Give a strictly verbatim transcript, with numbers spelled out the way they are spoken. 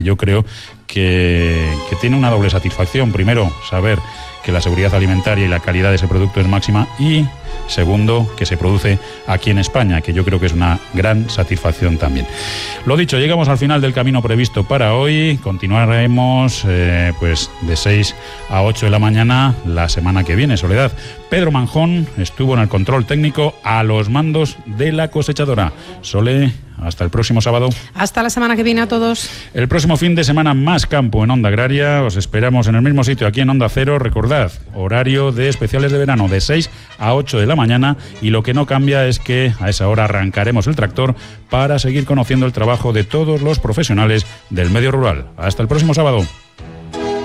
Yo creo que, que tiene una doble satisfacción. Primero, saber que la seguridad alimentaria y la calidad de ese producto es máxima, y segundo, que se produce aquí en España, que yo creo que es una gran satisfacción también. Lo dicho, llegamos al final del camino previsto para hoy. Continuaremos eh, pues de seis a ocho de la mañana la semana que viene. Soledad, Pedro Manjón estuvo en el control técnico a los mandos de la cosechadora. Sole, hasta el próximo sábado. Hasta la semana que viene a todos. El próximo fin de semana más campo en Onda Agraria. Os esperamos en el mismo sitio, aquí en Onda Cero. Recordad, horario de especiales de verano de seis a ocho de la mañana, y lo que no cambia es que a esa hora arrancaremos el tractor para seguir conociendo el trabajo de todos los profesionales del medio rural. Hasta el próximo sábado.